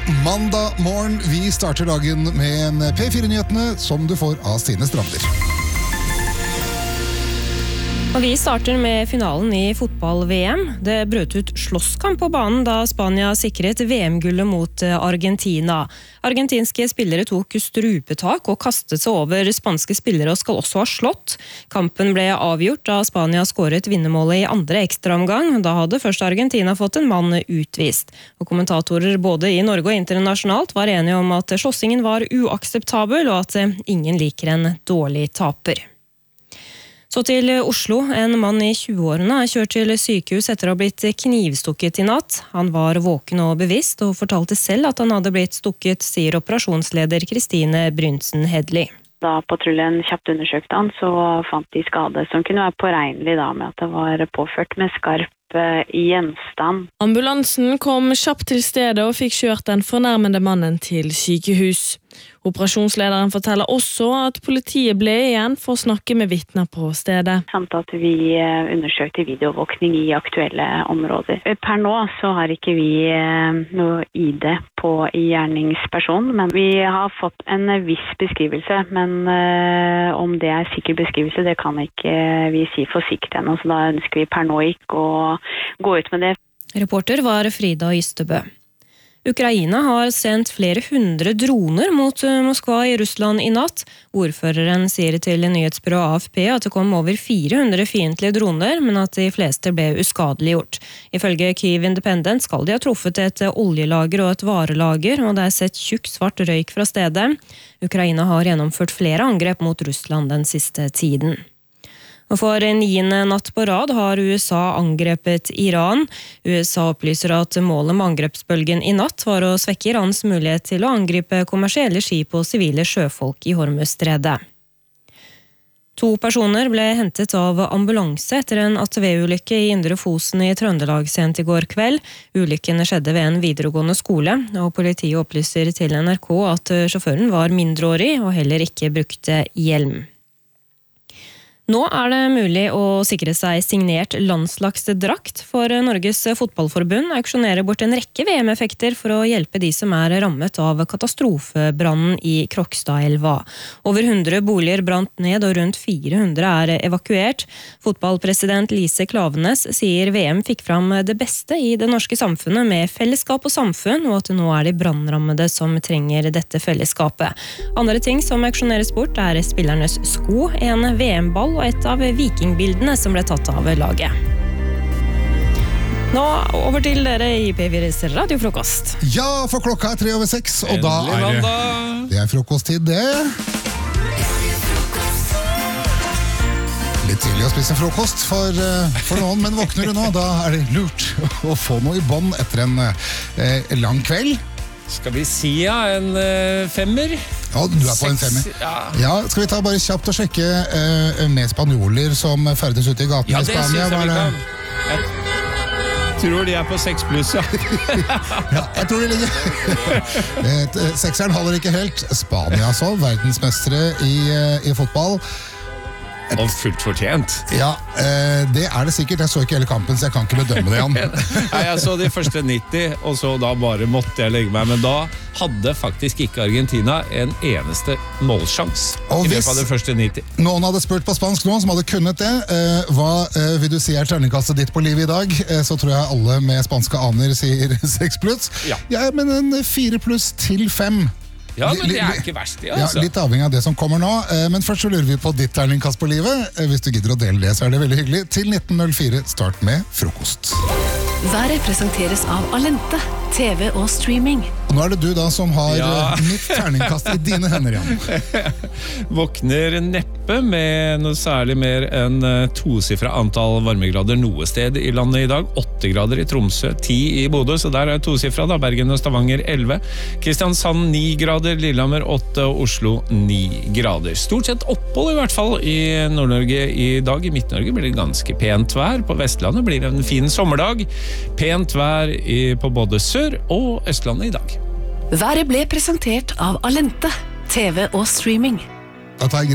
mandag morgen. Vi starter dagen med en P4-nyhetene som du får av Stine Strander. Og vi starter med finalen i fotball-VM. Det brøt ut slåsskamp på banen da Spania sikret VM-gullet mot Argentina. Argentinske spillere tok strupetak og kastet seg over spanske spillere og skal også ha slått. Kampen ble avgjort da Spania skåret vinnermålet i andre ekstraomgang. Da hadde først Argentina fått en mann utvist. Og kommentatorer både i Norge og internasjonalt var enige om at slåssingen var uakseptabel og at ingen liker en dårlig taper. Så til Oslo. En mann i 20-årene er kjørt til sykehus etter å ha blitt knivstukket i natt. Han var våken og bevisst, og fortalte selv at han hadde blitt stukket, sier operasjonsleder Kristine Brynsen Hedli. Da patruljen kjapt undersøkte han, så fant de skade som kunne være påregnelig da, med at det var påført med skarp gjenstand. Ambulansen kom kjapt til stedet og fikk kjørt den fornærmede mannen til sykehus. Operasjonslederen forteller også at politiet ble igjen for å snakke med vitner på stedet. Samt at vi undersøkte videoovervåkning i aktuelle områder. Per nå så har ikke vi noe ID på gjerningspersonen, men vi har fått en viss beskrivelse, men om det er sikker beskrivelse, det kan ikke vi si for sikkert ennå, så da ønsker vi per nå ikke å gå ut med det. Reporter var Frida Ystebø. Ukraina har sendt flere 100 droner mot Moskva i Russland i natt. Ordføreren sier til nyhetsbyrået AFP at det kom over 400 fiendtlige droner, men at de fleste ble uskadeliggjort. Ifølge Kyiv Independent skal de ha truffet et oljelager og et varelager, og det er sett tjukk svart røyk fra stedet. Ukraina har gjennomført flere angrep mot Russland den siste tiden. Og for 9. natt på rad har USA angrepet Iran. USA opplyser at målet med angrepsbølgen i natt var å svekke Irans mulighet til å angripe kommersielle skip og sivile sjøfolk i Hormuzstredet. 2 personer ble hentet av ambulanse etter en ATV-ulykke i Indre Fosen i Trøndelag sent i går kveld. Ulykken skjedde ved en videregående skole, og politiet opplyser til NRK at sjåføren var mindreårig og heller ikke brukte hjelm. Nå er det mulig å sikre seg signert landslagsdrakt, for Norges fotballforbund auksjonerer bort en rekke VM-effekter for å hjelpe de som er rammet av katastrofebrannen i Krokstadelva. Over 100 boliger brant ned og rundt 400 er evakuert. Fotballpresident Lise Klavenes sier VM fikk fram det beste i det norske samfunnet med fellesskap og samfunn, og at det nå er de brannrammede som trenger dette fellesskapet. Andre ting som auksjoneres bort er spillernes sko, en VM-ball og et av vikingbildene som ble tatt av laget. Nå over til dere i P4s radiofrokost. Ja, for klokka er 6:03, og da er det er frokosttid, det. Litt tidlig å spise frokost for noen, men våkner du nå, da er det lurt å få noe i bånd etter en lang kveld. Skal vi si en 5er? Ja, du er på en 5er. Ja, skal vi ta bare kjapt og sjekke med spanjoler som ferdes ute i gaten i Spania? Ja, det synes jeg vi kan. Jeg tror de er på 6+, ja. Ja, jeg tror de ligger. 6'eren holder ikke helt. Spania så, verdensmestere i fotball. Og fullt fortjent. Ja, det er det sikkert. Jeg så ikke hele kampen, så jeg kan ikke bedømme det, Jan. Nei, jeg så de første 90, og så da bare måtte jeg legge meg. Men da hadde faktisk ikke Argentina en eneste målsjans i løpet av de første 90. Noen hadde spurt på spansk nå, som hadde kunnet det. Hva vil du si er terningkastet ditt på livet i dag? Så tror jeg alle med spanske aner sier 6+. Ja, men en 4+ til 5. Ja, men det er ikke verst det, altså. Ja, litt avhengig av det som kommer nå. Men først så lurer vi på ditt terningkast på livet. Hvis du gidder å dele det, så er det veldig hyggelig. Til 1904, start med frokost. Været presenteres av Alente, TV og streaming. Og nå er det du da som har mitt terningkast i dine hender, Jan. Våkner neppe med noe særlig mer enn 2-sifret antall varmegrader noe sted i landet i dag. 8 grader i Tromsø, 10 i Bodø, så der er 2-sifret da. Bergen og Stavanger 11. Kristiansand 9 grader, Lillehammer 8 og Oslo 9 grader. Stort sett opphold i hvert fall i Nord-Norge i dag. I Midt-Norge blir det ganske pent vær. På Vestlandet blir det en fin sommerdag. Pent vær på både Sør- og Østlandet i dag. Været ble presentert av Alente, TV og streaming. Da tar jeg